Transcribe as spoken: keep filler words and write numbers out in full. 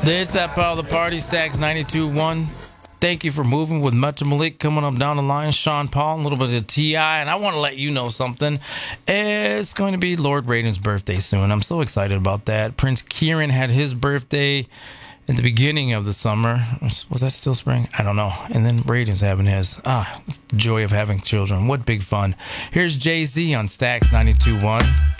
There's that part of the party, Stacks ninety-two point one. Thank you for moving with Metro Malik. Coming up down the line, Sean Paul, a little bit of T I And I want to let you know something. It's going to be Lord Raiden's birthday soon. I'm so excited about that. Prince Kieran had his birthday in the beginning of the summer. Was that still spring? I don't know. And then Raiden's having his. Ah, it's the joy of having children. What big fun. Here's Jay-Z on Stacks ninety-two point one.